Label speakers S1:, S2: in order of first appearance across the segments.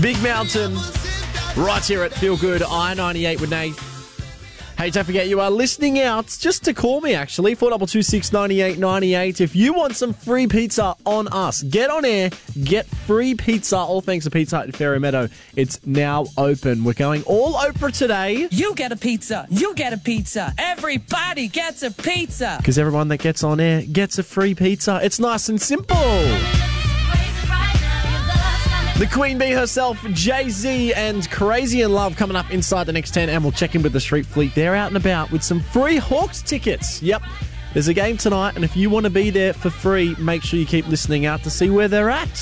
S1: Big Mountain, right here at Feel Good, I-98 with Nate. Hey, don't forget you are listening out just to call me, actually, 4226 9898. If you want some free pizza on us, get on air, get free pizza, all thanks to Pizza Hut in Fairy Meadow. It's now open. We're going all Oprah today.
S2: You get a pizza. You get a pizza. Everybody gets a pizza.
S1: Because everyone that gets on air gets a free pizza. It's nice and simple. The Queen Bee herself, Jay-Z, and Crazy in Love coming up inside the next 10, and we'll check in with the Street Fleet. They're out and about with some free Hawks tickets. Yep, there's a game tonight, and if you want to be there for free, make sure you keep listening out to see where they're at.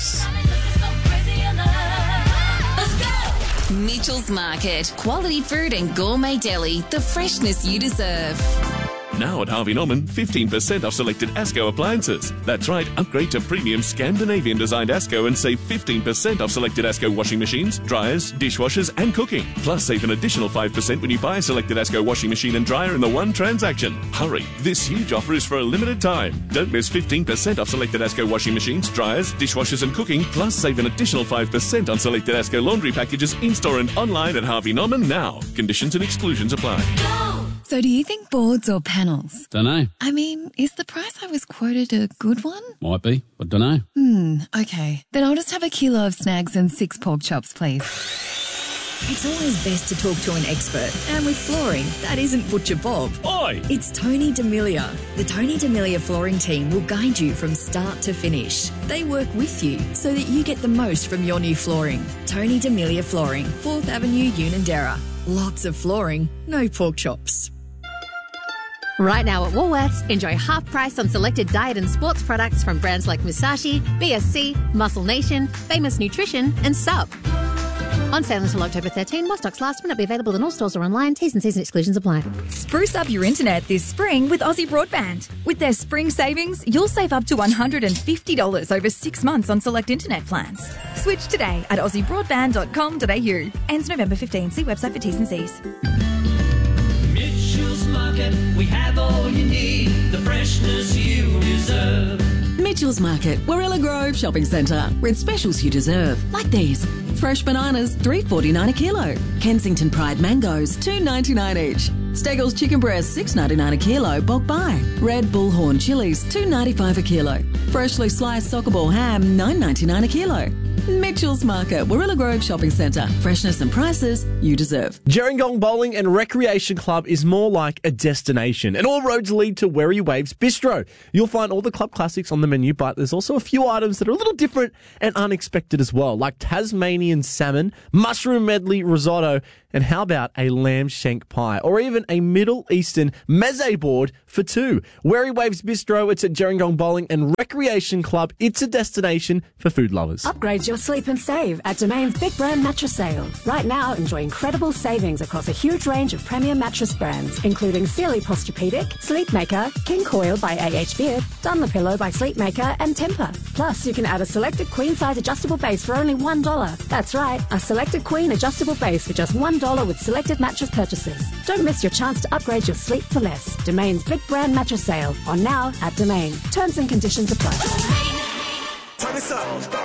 S3: Mitchell's Market. Quality food and gourmet deli. The freshness you deserve.
S4: Now at Harvey Norman, 15% off selected ASCO appliances. That's right, upgrade to premium Scandinavian-designed ASCO and save 15% off selected ASCO washing machines, dryers, dishwashers and cooking. Plus, save an additional 5% when you buy a selected ASCO washing machine and dryer in the one transaction. Hurry, this huge offer is for a limited time. Don't miss 15% off selected ASCO washing machines, dryers, dishwashers and cooking. Plus, save an additional 5% on selected ASCO laundry packages in-store and online at Harvey Norman now. Conditions and exclusions apply.
S5: So do you think boards or panels?
S6: Dunno.
S5: I mean, is the price I was quoted a good one?
S6: Might be, but dunno.
S5: Okay. Then I'll just have a kilo of snags and 6 pork chops, please.
S7: It's always best to talk to an expert. And with flooring, that isn't Butcher Bob.
S6: Oi!
S7: It's Tony D'Amelia. The Tony D'Amelia flooring team will guide you from start to finish. They work with you so that you get the most from your new flooring. Tony D'Amelia Flooring, 4th Avenue, Unanderra. Lots of flooring, no pork chops.
S8: Right now at Woolworths, enjoy half price on selected diet and sports products from brands like Musashi, BSC, Muscle Nation, Famous Nutrition and Sub. On sale until October 13, more stocks last minute, be available in all stores or online. T's and C's and exclusions apply.
S9: Spruce up your internet this spring with Aussie Broadband. With their spring savings, you'll save up to $150 over 6 months on select internet plans. Switch today at aussiebroadband.com.au. Ends November 15. See website for T's and C's.
S10: Mitchell's Market, we have all you need, the freshness you deserve.
S11: Mitchell's Market, Warilla Grove Shopping Centre, with specials you deserve, like these. Fresh bananas, $3.49 a kilo. Kensington Pride mangoes, $2.99 each. Steggles chicken breast, $6.99 a kilo, bulk buy. Red Bullhorn chilies, $2.95 a kilo. Freshly sliced soccer ball ham, $9.99 a kilo. Mitchell's Market, Warilla Grove Shopping Centre. Freshness and prices you deserve.
S1: Gerringong Bowling and Recreation Club is more like a destination, and all roads lead to Wherry Waves Bistro. You'll find all the club classics on the menu, but there's also a few items that are a little different and unexpected as well, like Tasmanian salmon, mushroom medley risotto, and how about a lamb shank pie, or even a Middle Eastern meze board for two. Wherry Waves Bistro, it's at Gerringong Bowling and Recreation Club. It's a destination for food lovers.
S12: Upgrade your sleep and save at Domain's Big Brand Mattress Sale. Right now, enjoy incredible savings across a huge range of premier mattress brands, including Sealy Posturepedic, Sleepmaker, King Coil by A.H. Beard, Dunlopillow by Sleepmaker, and Tempur. Plus, you can add a selected queen-size adjustable base for only $1. That's right, a selected queen adjustable base for just $1 with selected mattress purchases. Don't miss your chance to upgrade your sleep for less. Domain's Big Brand Mattress Sale, on now at Domain. Terms and conditions apply.
S10: Turn this up.